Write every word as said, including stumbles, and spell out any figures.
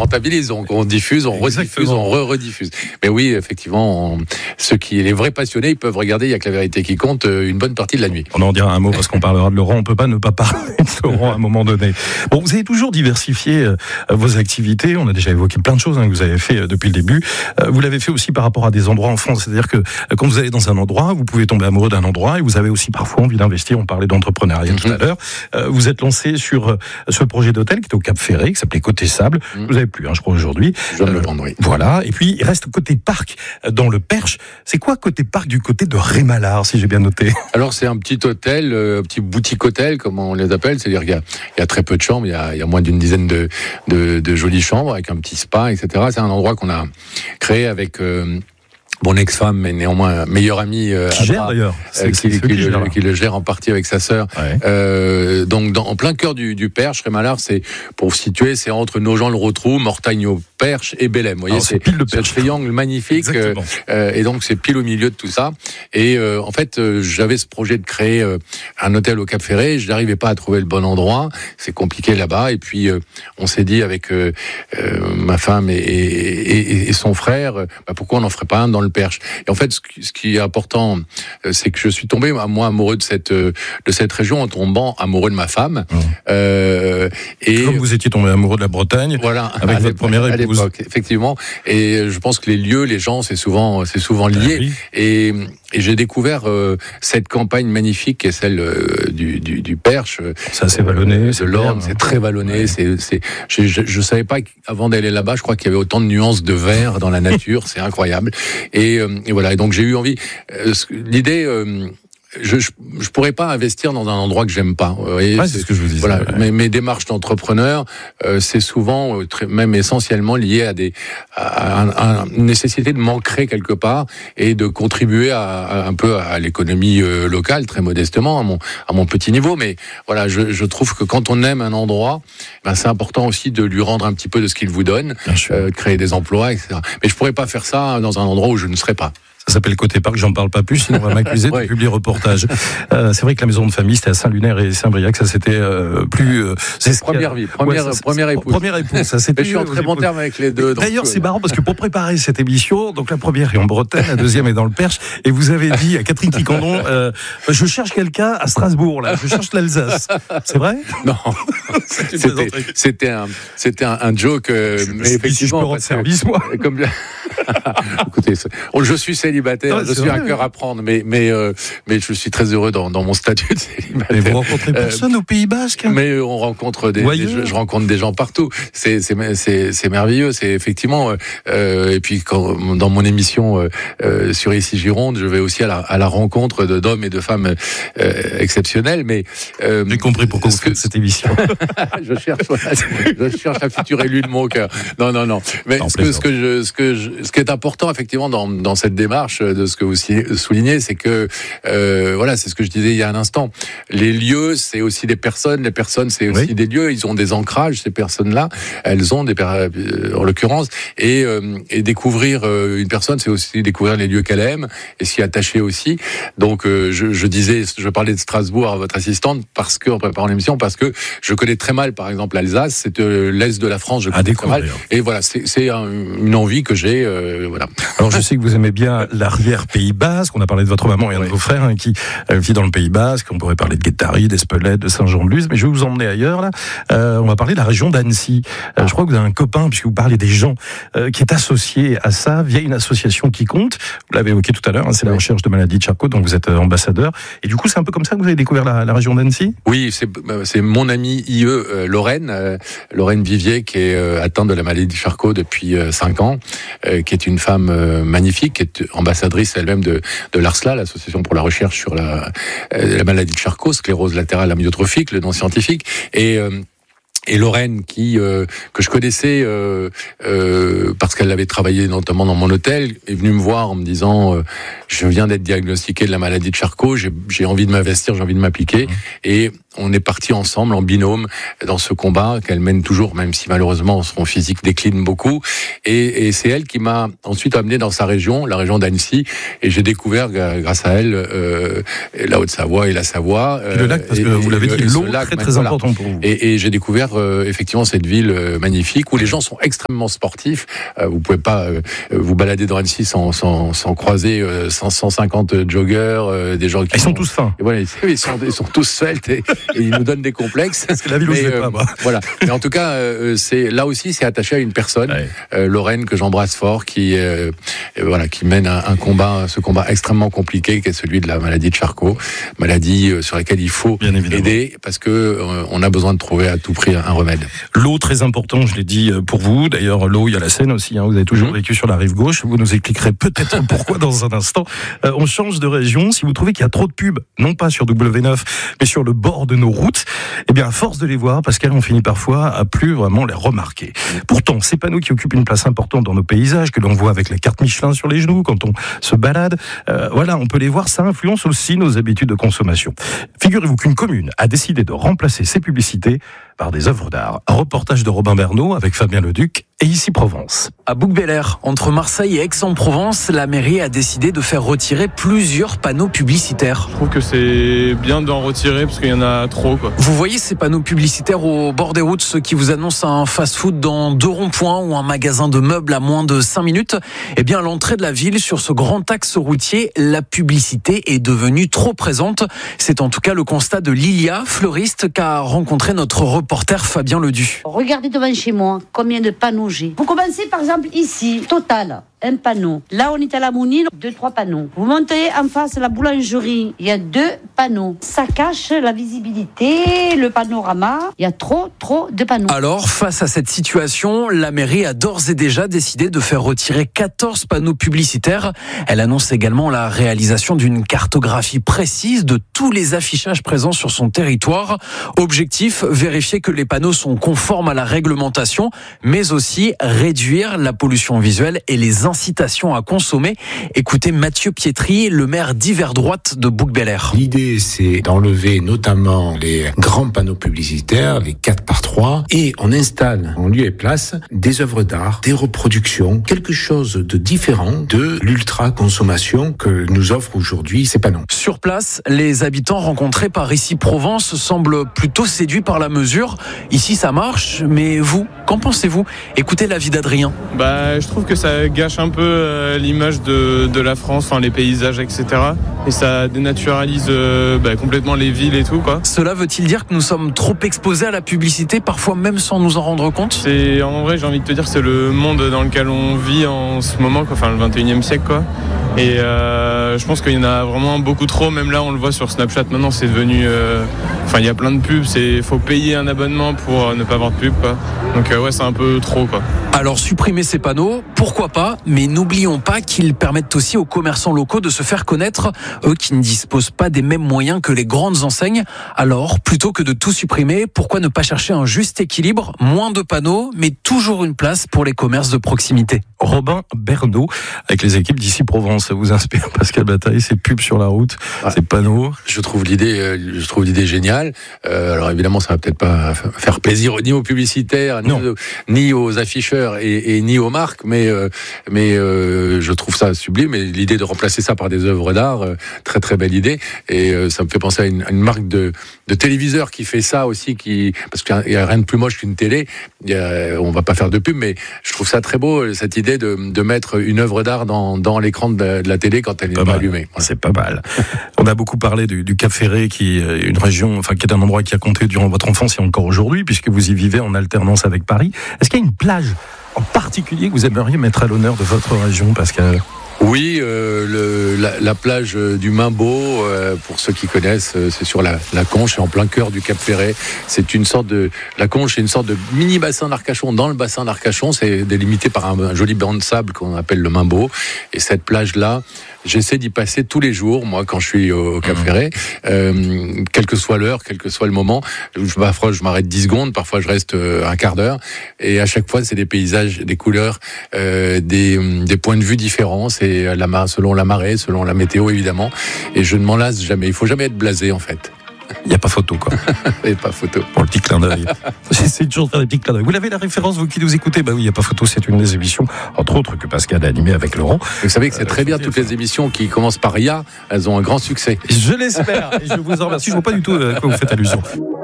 rentabilise. Donc on diffuse, on rediffuse, on re-rediffuse. Mais oui, effectivement, on, ceux qui, les vrais passionnés, ils peuvent regarder, il n'y a que la vérité qui compte, une bonne partie de la nuit. On en dira un mot parce qu'on parlera de Laurent. On ne peut pas ne pas parler de Laurent à un moment donné. Bon, vous avez toujours diversifié euh, vos activités. On a déjà évoqué plein de choses hein, que vous avez fait euh, depuis le début. Euh, vous l'avez fait aussi par rapport à des endroits en France. C'est-à-dire que euh, quand vous allez dans un endroit, vous pouvez tomber amoureux d'un endroit et vous avez aussi parfois envie d'investir. On parlait d'entrepreneuriat mm-hmm. tout à l'heure. Euh, vous êtes lancé sur euh, ce projet d'hôtel qui était au Cap Ferré, qui s'appelait Côté Sable. Mm-hmm. Vous avez plus, hein, je crois, aujourd'hui. Je vais me le prendre, oui. Voilà. Et puis, il reste Côté Parc dans le Perche. C'est quoi Côté Parc du côté de Rémalard, si j'ai bien noté? Alors, c'est un petit hôtel, euh, un petit boutique hôtel, comme on les appelle. C'est-à-dire qu'il y a, il y a très peu de chambres. Il y a, il y a moins d'une dizaine de, de, de jolies chambres avec un petit spa, et cetera. C'est un endroit qu'on a créé avec... Euh, mon ex-femme, mais néanmoins meilleure amie, euh, qui gère d'ailleurs, euh, qui, qui, qui, qui, le, qui le gère en partie avec sa sœur. Ouais. Euh, donc, dans, en plein cœur du, du Perche, Rémalard, c'est pour vous situer, c'est entre Nogent-le-Rotrou, Mortagne, Perche et Bellem. Vous voyez, alors, c'est, c'est pile le ce triangle magnifique. Euh, euh, et donc, c'est pile au milieu de tout ça. Et euh, en fait, euh, j'avais ce projet de créer euh, un hôtel au Cap Ferré. Je n'arrivais pas à trouver le bon endroit. C'est compliqué là-bas. Et puis, euh, on s'est dit avec euh, euh, ma femme et, et, et, et son frère, bah, pourquoi on n'en ferait pas un dans le Perche. Et en fait, ce qui, ce qui est important, c'est que je suis tombé, moi, amoureux de cette, de cette région en tombant amoureux de ma femme. Mmh. Euh, et comme vous étiez tombé amoureux de la Bretagne, voilà, avec votre première épouse. À l'époque, effectivement. Et je pense que les lieux, les gens, c'est souvent, c'est souvent lié. Ah oui. Et, et j'ai découvert euh, cette campagne magnifique qui est celle euh, du, du, du Perche. C'est assez vallonné, euh, c'est de l'Orne, c'est très vallonné. Ouais. C'est, c'est, je, je, je savais pas avant d'aller là-bas, je crois qu'il y avait autant de nuances de vert dans la nature, c'est incroyable. Et, euh, et voilà. Et donc j'ai eu envie. Euh, l'idée. Euh, Je, je je pourrais pas investir dans un endroit que j'aime pas. Vous voyez, ouais, c'est, c'est ce que je vous disais. Voilà, ouais. mes, mes démarches d'entrepreneur, euh, c'est souvent, euh, très, même essentiellement lié à des à, à, à une nécessité de m'ancrer quelque part et de contribuer à, à un peu à l'économie euh, locale, très modestement, à mon à mon petit niveau. Mais voilà, je, je trouve que quand on aime un endroit, ben c'est important aussi de lui rendre un petit peu de ce qu'il vous donne, euh, créer des emplois, et cetera. Mais je pourrais pas faire ça dans un endroit où je ne serais pas. Ça s'appelle Côté Parc, j'en parle pas plus, sinon on va m'accuser ouais. de publier reportage. Euh, c'est vrai que la maison de famille, c'était à Saint-Lunaire et Saint-Briac, ça c'était euh, plus... Euh, c'est première vie, première, ouais, première épouse. Première épouse, ça c'était... Je suis en très bon terme avec les deux. Donc d'ailleurs, c'est marrant parce que pour préparer cette émission, donc la première est en Bretagne, la deuxième est dans le Perche, et vous avez dit à Catherine Ticandon, euh, je cherche quelqu'un à Strasbourg, là, je cherche l'Alsace. C'est vrai? Non, c'était, c'était, un, c'était un, un joke, euh, je, mais je effectivement... Si je peux rendre service, moi. Comme... Écoutez, je suis célibataire, ah, je suis vrai, un cœur à prendre, mais mais euh, mais je suis très heureux dans, dans mon statut de célibataire. Mais vous rencontrez personne euh, au Pays Basque hein. Mais on rencontre des, des je, je rencontre des gens partout. C'est c'est c'est, c'est merveilleux. C'est effectivement. Euh, et puis quand, dans mon émission euh, euh, sur Ici Gironde, je vais aussi à la, à la rencontre de, d'hommes et de femmes euh, exceptionnels. Mais euh, j'ai compris pourquoi vous faites cette émission. je cherche je cherche la future élue de mon cœur. Non non non. Mais ce que, ce que je ce que je, ce qui est important effectivement dans dans cette démarche de ce que vous soulignez, c'est que euh, voilà, c'est ce que je disais il y a un instant. Les lieux, c'est aussi des personnes. Les personnes, c'est aussi oui. des lieux. Ils ont des ancrages. Ces personnes-là, elles ont des, en l'occurrence, et, euh, et découvrir euh, une personne, c'est aussi découvrir les lieux qu'elle aime et s'y attacher aussi. Donc, euh, je, je disais, je parlais de Strasbourg à votre assistante parce que en préparant l'émission, parce que je connais très mal, par exemple, l'Alsace. C'est euh, l'est de la France. Je connais très mal. Et voilà, c'est, c'est un, une envie que j'ai. Euh, voilà. Alors, je sais que vous aimez bien l'arrière Pays Basque. On a parlé de votre maman et un oui. de vos frères hein, qui euh, vit dans le Pays Basque. On pourrait parler de Guétari, d'Espelette, de Saint-Jean-de-Luz, mais je vais vous emmener ailleurs là. Euh, on va parler de la région d'Annecy. Euh, je crois que vous avez un copain, puisque vous parlez des gens, euh, qui est associé à ça via une association qui compte. Vous l'avez évoqué tout à l'heure, hein, c'est oui. la recherche de maladies de Charcot, dont vous êtes ambassadeur. Et du coup, c'est un peu comme ça que vous avez découvert la, la région d'Annecy ? Oui, c'est, c'est mon amie I E, euh, Lorraine, euh, Lorraine Vivier, qui est euh, atteinte de la maladie de Charcot depuis euh, cinq ans, euh, qui est une femme euh, magnifique, qui est ambassadrice elle-même de, de l'ARSLA, l'association pour la recherche sur la, euh, la maladie de Charcot, sclérose latérale amyotrophique, le nom scientifique, et euh, et Lorraine, qui euh, que je connaissais euh, euh, parce qu'elle avait travaillé notamment dans mon hôtel, est venue me voir en me disant euh, je viens d'être diagnostiqué de la maladie de Charcot, j'ai, j'ai envie de m'investir, j'ai envie de m'appliquer, mmh. et on est partis ensemble en binôme dans ce combat qu'elle mène toujours, même si malheureusement son physique décline beaucoup. Et, et c'est elle qui m'a ensuite amené dans sa région, la région d'Annecy, et j'ai découvert grâce à elle euh, la Haute-Savoie et la Savoie. Et le lac, parce et, que vous l'avez dit, l'eau lac, très très voilà. important pour vous. Et, et j'ai découvert euh, effectivement cette ville euh, magnifique où les gens sont extrêmement sportifs. Euh, vous pouvez pas euh, vous balader dans Annecy sans, sans, sans croiser euh, cent cinquante joggers, euh, des gens qui ils sont, sont tous fins. Et voilà, ils sont, ils sont tous sveltes et, et ils nous donnent des complexes. Parce que la ville où je vais pas, moi. Voilà. Mais en tout cas, euh, c'est là aussi, c'est attaché à une personne, ouais. euh, Lorraine, que j'embrasse fort, qui euh, voilà, qui mène un, un combat, ce combat extrêmement compliqué, qui est celui de la maladie de Charcot, maladie euh, sur laquelle il faut aider parce que euh, on a besoin de trouver à tout prix un, un remède. L'eau très important, je l'ai dit pour vous. D'ailleurs, l'eau, il y a la Seine aussi. Hein, vous avez toujours mmh. vécu sur la rive gauche. Vous nous expliquerez peut-être pourquoi dans un instant. Euh, on change de région. Si vous trouvez qu'il y a trop de pubs, non pas sur W neuf, mais sur le bord de nos routes, eh bien, à force de les voir, Pascal, on finit parfois à plus vraiment les remarquer. Pourtant, ces panneaux qui occupent une place importante dans nos paysages, que l'on voit avec la carte Michelin sur les genoux quand on se balade, euh, voilà, on peut les voir, ça influence aussi nos habitudes de consommation. Figurez-vous qu'une commune a décidé de remplacer ses publicités par des œuvres d'art. Un reportage de Robin Bernot avec Fabien Leduc et Ici Provence. À Bouc-Bel-Air, entre Marseille et Aix-en-Provence, la mairie a décidé de faire retirer plusieurs panneaux publicitaires. Je trouve que c'est bien d'en retirer parce qu'il y en a trop, quoi. Vous voyez ces panneaux publicitaires au bord des routes, ceux qui vous annoncent un fast-food dans deux ronds-points ou un magasin de meubles à moins de cinq minutes? Eh bien, à l'entrée de la ville, sur ce grand axe routier, la publicité est devenue trop présente. C'est en tout cas le constat de Lilia, fleuriste, qu'a rencontré notre reporter Fabien Ledu. Regardez devant chez moi combien de panneaux j'ai. Vous commencez par exemple ici, Total, un panneau. Là, on est à la Mounine, deux, trois panneaux. Vous montez en face la boulangerie, il y a deux panneaux. Ça cache la visibilité, le panorama. Il y a trop, trop de panneaux. Alors, face à cette situation, la mairie a d'ores et déjà décidé de faire retirer quatorze panneaux publicitaires. Elle annonce également la réalisation d'une cartographie précise de tous les affichages présents sur son territoire. Objectif, vérifier que les panneaux sont conformes à la réglementation, mais aussi réduire la pollution visuelle et les incitations à consommer. Écoutez Mathieu Pietri, le maire d'hiver droite de Bouc-Bel-Air. L'idée, c'est d'enlever notamment les grands panneaux publicitaires, les quatre par trois, et on installe en lieu et place des œuvres d'art, des reproductions, quelque chose de différent de l'ultra-consommation que nous offrent aujourd'hui ces panneaux. Sur place, les habitants rencontrés par Ici Provence semblent plutôt séduits par la mesure. Ici, ça marche, mais vous, qu'en pensez-vous? Écoutez l'avis d'Adrien. Bah, je trouve que ça gâche un peu euh, l'image de, de la France, enfin, les paysages, et cetera. Et ça dénaturalise euh, bah, complètement les villes et tout, quoi. Cela veut-il dire que nous sommes trop exposés à la publicité, parfois même sans nous en rendre compte? C'est, en vrai, j'ai envie de te dire, c'est le monde dans lequel on vit en ce moment, quoi. Enfin, le vingt et unième siècle, quoi. Et euh, je pense qu'il y en a vraiment beaucoup trop. Même là, on le voit sur Snapchat. Maintenant, c'est devenu... Euh, enfin, il y a plein de pubs. Il faut payer un abonnement pour ne pas avoir de pub, quoi. Donc, euh, ouais, c'est un peu trop, quoi. Alors, supprimer ces panneaux, pourquoi pas? Mais n'oublions pas qu'ils permettent aussi aux commerçants locaux de se faire connaître, eux qui ne disposent pas des mêmes moyens que les grandes enseignes. Alors, plutôt que de tout supprimer, pourquoi ne pas chercher un juste équilibre? Moins de panneaux, mais toujours une place pour les commerces de proximité. Robin Bernot, avec les équipes d'Ici Provence. Ça vous inspire, Pascal Bataille, ces pubs sur la route, ah, ces panneaux? Je trouve l'idée, je trouve l'idée géniale. Euh, alors évidemment, ça va peut-être pas faire plaisir ni aux publicitaires, ni, aux, ni aux afficheurs et, et ni aux marques, mais euh, mais euh, je trouve ça sublime. Et l'idée de remplacer ça par des œuvres d'art, euh, très très belle idée. Et euh, ça me fait penser à une, à une marque de, de téléviseur qui fait ça aussi, qui parce qu'il y a rien de plus moche qu'une télé. Il y a, on va pas faire de pub, mais je trouve ça très beau cette idée de, de mettre une œuvre d'art dans, dans l'écran de la, de la télé quand elle n'est pas allumée. Voilà. C'est pas mal. On a beaucoup parlé du, du Cap Ferré, qui est une région, enfin qui est un endroit qui a compté durant votre enfance et encore aujourd'hui, puisque vous y vivez en alternance avec Paris. Est-ce qu'il y a une plage en particulier que vous aimeriez mettre à l'honneur de votre région, Pascal? Oui, euh, le, la, la plage du Mimbeau, euh, pour ceux qui connaissent, euh, c'est sur la, la Conche, et en plein cœur du Cap Ferret. C'est une sorte de, la Conche est une sorte de mini bassin d'Arcachon. Dans le bassin d'Arcachon, c'est délimité par un, un joli banc de sable qu'on appelle le Mimbeau. Et cette plage-là, j'essaie d'y passer tous les jours, moi, quand je suis au, au Cap Ferret, euh, quelle que soit l'heure, quel que soit le moment. Je, parfois, je m'arrête dix secondes, parfois je reste un quart d'heure. Et à chaque fois, c'est des paysages, des couleurs, euh, des, des points de vue différents. C'est la, selon la marée, selon la météo, évidemment. Et je ne m'en lasse jamais. Il faut jamais être blasé, en fait. Il n'y a pas photo, quoi. Et pas photo. Pour le petit clin d'œil. J'essaie toujours de faire des petits clins d'œil. Vous l'avez la référence, vous qui nous écoutez? Bah oui, il n'y a pas photo, c'est une des émissions, entre autres, que Pascal a animé avec Laurent. Vous savez que c'est très bien, toutes les émissions qui commencent par I A, elles ont un grand succès. Je l'espère, et je vous en remercie. Je ne vois pas du tout à quoi vous faites allusion.